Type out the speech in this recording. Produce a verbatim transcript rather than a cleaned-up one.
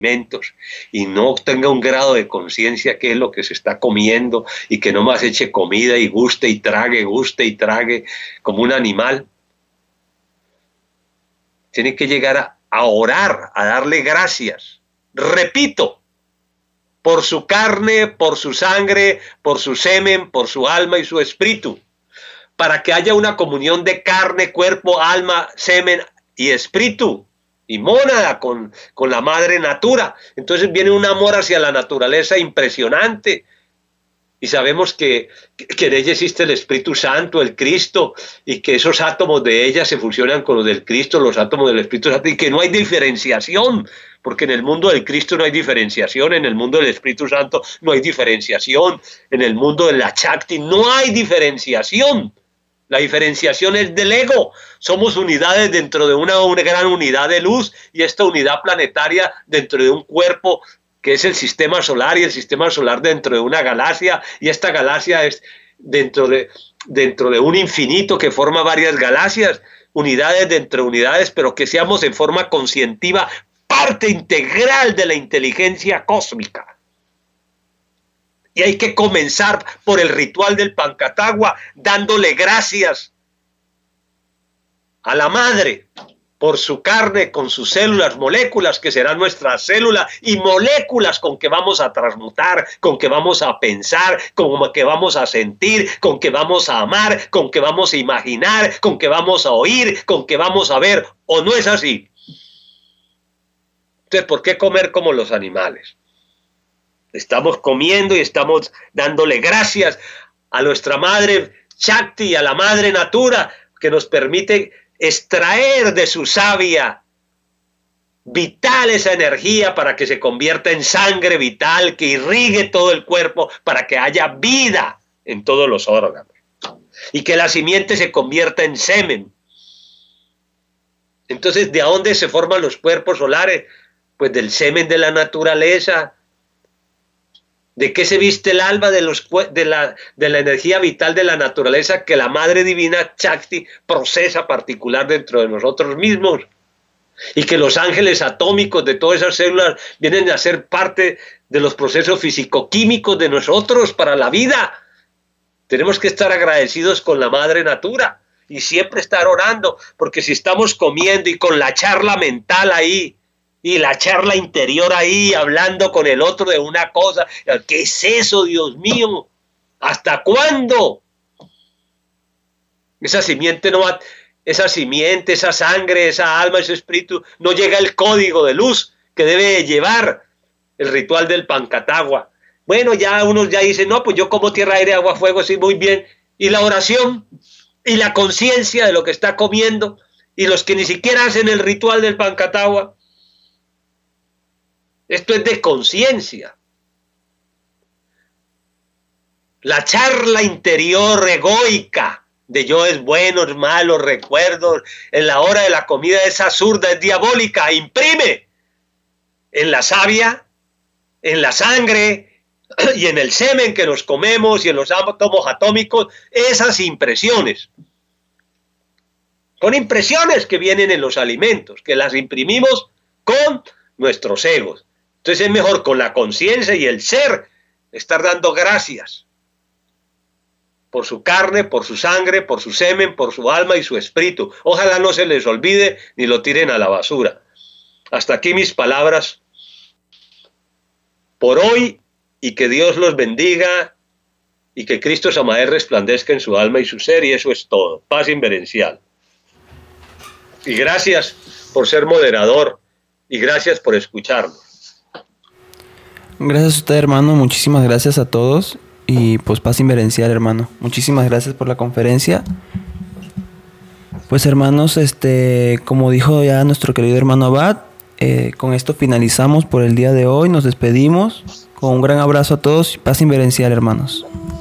alimentos y no tenga un grado de conciencia qué es lo que se está comiendo y que nomás eche comida y guste y trague, guste y trague como un animal. Tiene que llegar a, a orar, a darle gracias. Repito, por su carne, por su sangre, por su semen, por su alma y su espíritu, para que haya una comunión de carne, cuerpo, alma, semen y espíritu y mónada con, con la madre natura. Entonces viene un amor hacia la naturaleza impresionante. Y sabemos que, que en ella existe el Espíritu Santo, el Cristo, y que esos átomos de ella se fusionan con los del Cristo, los átomos del Espíritu Santo, y que no hay diferenciación, porque en el mundo del Cristo no hay diferenciación, en el mundo del Espíritu Santo no hay diferenciación, en el mundo de la Chakti no hay diferenciación. La diferenciación es del ego. Somos unidades dentro de una, una gran unidad de luz, y esta unidad planetaria dentro de un cuerpo que es el sistema solar, y el sistema solar dentro de una galaxia, y esta galaxia es dentro de, dentro de un infinito que forma varias galaxias, unidades dentro de unidades, pero que seamos en forma conscientiva parte integral de la inteligencia cósmica. Y hay que comenzar por el ritual del Pancatagua, dándole gracias a la madre por su carne, con sus células, moléculas que serán nuestras células, y moléculas con que vamos a transmutar, con que vamos a pensar, con que vamos a sentir, con que vamos a amar, con que vamos a imaginar, con que vamos a oír, con que vamos a ver. ¿O no es así? Entonces, ¿por qué comer como los animales? Estamos comiendo y estamos dándole gracias a nuestra madre Shakti, a la madre natura, que nos permite extraer de su savia vital esa energía para que se convierta en sangre vital, que irrigue todo el cuerpo, para que haya vida en todos los órganos, y que la simiente se convierta en semen. Entonces, ¿de dónde se forman los cuerpos solares? Pues del semen de la naturaleza. ¿De qué se viste el alma? De, los, de, la, de la energía vital de la naturaleza que la Madre Divina Shakti procesa particular dentro de nosotros mismos. Y que los ángeles atómicos de todas esas células vienen a ser parte de los procesos físico-químicos de nosotros para la vida. Tenemos que estar agradecidos con la Madre Natura y siempre estar orando, porque si estamos comiendo y con la charla mental ahí, y la charla interior ahí, hablando con el otro de una cosa, ¿qué es eso, Dios mío? ¿Hasta cuándo? Esa simiente no va, esa simiente, esa sangre, esa alma, ese espíritu, no llega el código de luz que debe llevar el ritual del Pancatagua. Bueno, ya unos ya dicen, no, pues yo como tierra, aire, agua, fuego, sí, muy bien. Y la oración, y la conciencia de lo que está comiendo, y los que ni siquiera hacen el ritual del Pancatagua. Esto es de conciencia. La charla interior egoica de yo es bueno, es malo, recuerdos, en la hora de la comida es absurda, es diabólica, imprime en la savia, en la sangre y en el semen que nos comemos y en los átomos atómicos, esas impresiones. Son impresiones que vienen en los alimentos, que las imprimimos con nuestros egos. Entonces es mejor con la conciencia y el ser estar dando gracias por su carne, por su sangre, por su semen, por su alma y su espíritu. Ojalá no se les olvide ni lo tiren a la basura. Hasta aquí mis palabras por hoy, y que Dios los bendiga y que Cristo Samael resplandezca en su alma y su ser, y eso es todo. Paz inverencial. Y gracias por ser moderador y gracias por escucharnos. Gracias a usted, hermano. Muchísimas gracias a todos. Y pues paz inverencial, hermano. Muchísimas gracias por la conferencia. Pues, hermanos, este, como dijo ya nuestro querido hermano Abad, eh, con esto finalizamos por el día de hoy. Nos despedimos con un gran abrazo a todos y paz inverencial, hermanos.